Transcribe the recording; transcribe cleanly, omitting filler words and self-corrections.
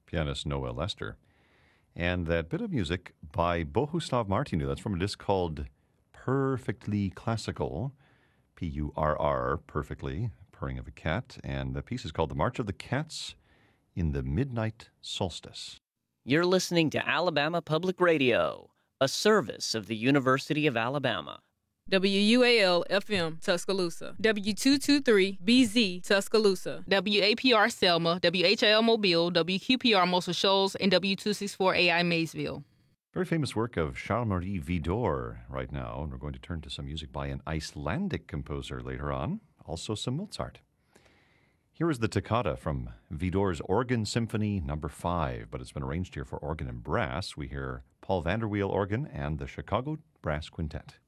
pianist Noah Lester. And that bit of music by Bohuslav Martinu, that's from a disc called Perfectly Classical, P-U-R-R, perfectly, purring of a cat. And the piece is called The March of the Cats in the Midnight Solstice. You're listening to Alabama Public Radio, a service of the University of Alabama. WUAL-FM, Tuscaloosa. W223-BZ, Tuscaloosa. WAPR Selma, WHIL Mobile, WQPR Muscle Shoals, and W264AI Maysville. Very famous work of Charles-Marie Widor right now. And we're going to turn to some music by an Icelandic composer later on, also some Mozart. Here is the toccata from Widor's Organ Symphony No. 5, but it's been arranged here for organ and brass. We hear Paul Vanderweel organ and the Chicago Brass Quintet.